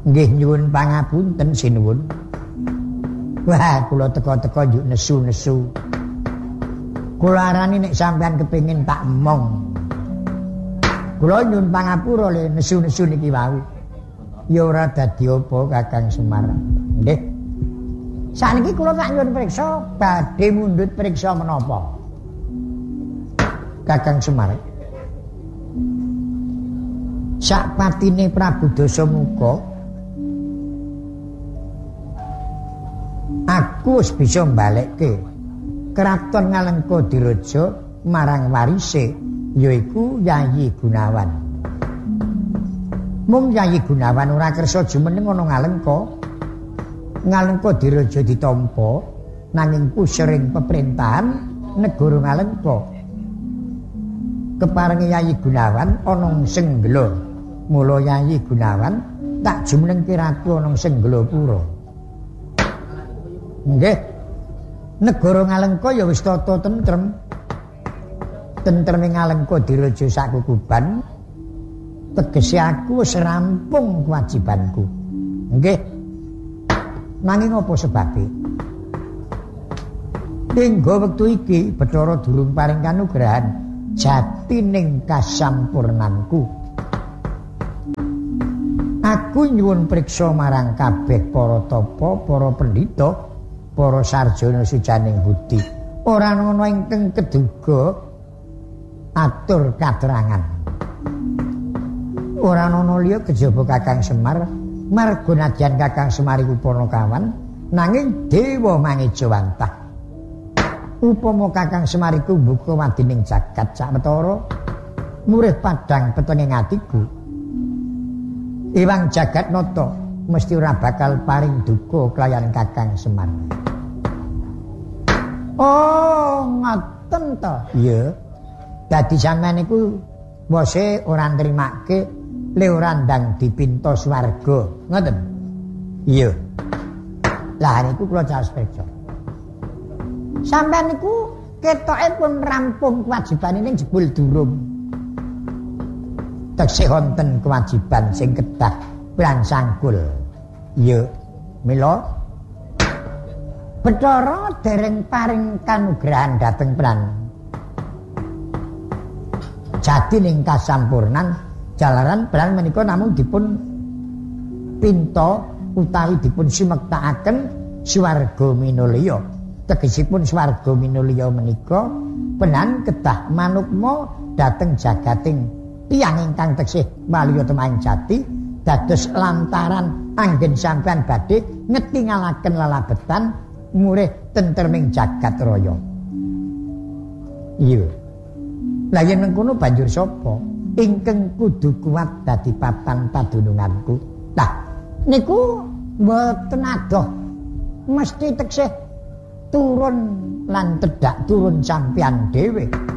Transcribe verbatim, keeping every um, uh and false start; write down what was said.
Nggih nyuwun pangapunten sinuwun. Wah, kula teka-teka njuk nesu-nesu. Kula arani nek sampean kepengin tak emong. Kula nyuwun pangapura le nesu-nesu niki wau. Ya ora dadi apa Kakang Semar. Nggih. Saniki kula tak nyuwun priksa badhe mundhut priksa menapa? Kakang Semar. Sakpatine Prabu Dasamuka aku wis bisa mbalekke kraton Ngalengka Diraja marang warise yaiku Yayi Gunawan. Mung Yayi Gunawan ora kersa jumeneng ana Ngalengka. Ngalengka Diraja ditampa nanging pusering pemerintahan negara Ngalengka. Keparengi Yayi Gunawan ana Senggala. Mula Yayi Gunawan tak jumenengke ratu ana Senggalapura. Nggih. Negara Ngalengka ya wis tata tentrem. Tentreme Ngalengka Diraja sakukuban. Tegese aku wis rampung kewajibanku. Nggih. Nanging apa sebabe? Hingga wektu iki Bathara durung paring kanugrahan jatining kasampurnanku. Aku nyuwun priksa marang kabeh para tapa, para pendhita, para sarjana sujaning budi. Ora ana ingkang keduga atur katerangan. Ora ana liya kejaba Kakang Semar, marga nadyan Kakang Semar iku Panakawan, nanging dewa mangejawantah. Upama Kakang Semar iku mbuka wadining jagat sawetara, murih padhang petenging atiku. Iwang Jagatnata mesti ora bakal paring duka kelayan Kakang Semar. Oh, ngoten to. Iya. Dadi sampean iku wose ora nrimake le ora ndang dipinta swarga. Ngoten. Iya. Lah niku kula caos priksa. Sampean niku ketoke pun rampung kewajibane ning jebul durung. Teksih wonten kewajiban sing kedah prangsangkul. Iya, mila Bathara dereng paring kanugrahan dhateng pran. Jatining kasampurnan jalaran pran menika namung dipun pinta utawi dipun simektakaken swarga minulya. Tegesipun swarga minulya menika penan kedah manukma dhateng jagating tiyang ingkang teksih malya temaing jati dados lantaran anggen sampean badhe ngetingalaken lelabetan murih tentreming jagat raya. Iya. Lah yen mengkono banjur sapa ingkang kudu kuat dadi papan padununganku? Lah niku mboten adoh mesti teksih turun lan tedhak turun sampean dhewe.